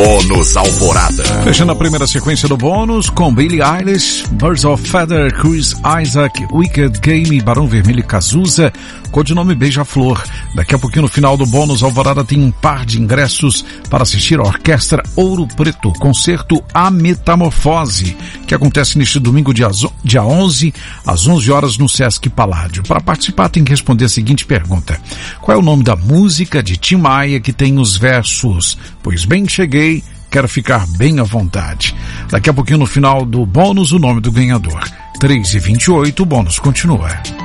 Bônus Alvorada. Fechando a primeira sequência do bônus com Billie Eilish, Birds of Feather, Chris Isaac, Wicked Game, Barão Vermelho e Cazuza, codinome Beija-Flor. Daqui a pouquinho no final do bônus Alvorada tem um par de ingressos para assistir a Orquestra Ouro Preto, concerto A Metamorfose, que acontece neste domingo dia 11, às 11 horas no Sesc Paládio. Para participar tem que responder a seguinte pergunta: qual é o nome da música de Tim Maia que tem os versos "Pois bem, cheguei, quero ficar bem à vontade"? Daqui a pouquinho no final do bônus o nome do ganhador. 3h28, o bônus continua.